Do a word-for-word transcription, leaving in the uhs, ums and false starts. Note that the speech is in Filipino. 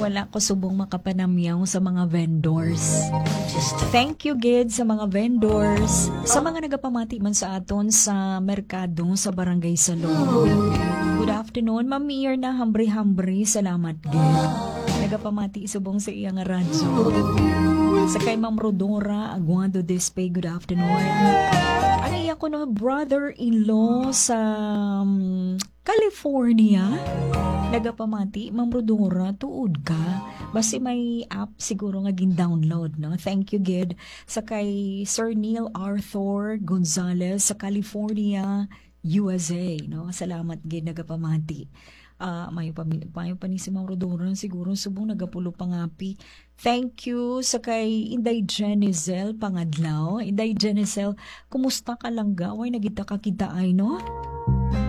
wala ko subong makapanamyaw sa mga vendors. Thank you, Gid, sa mga vendors. Sa mga nagapamati man sa aton sa merkado sa Barangay Salong. Good afternoon, Ma'am Mayor na hambri-hambri. Salamat, Gid. Nagapamati subong sa iyang radyo. Sa kay Ma'am Rodora Aguado Despay, good afternoon. Ang iya ko no brother-in-law sa um, California. Nagapamati, Ma'am Rodora, tuod ka. Basi may app siguro nga gin-download, no? Thank you, Gid. Sa kay Sir Neil Arthur Gonzalez sa California, U S A, no? Salamat, Gid, nagapamati. Uh, mayo pa mayo pa ni si Ma'am Rodora siguro subong nagapulo pangapi. Thank you sa kay Inday Jenizel Pangadlaw. Inday Jenizel, kumusta ka lang ga? Way nagita ka kita ay no?